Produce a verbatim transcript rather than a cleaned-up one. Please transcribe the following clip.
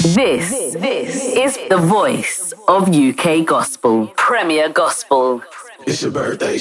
This, this is the voice of U K gospel. Premier Gospel. It's your birthday.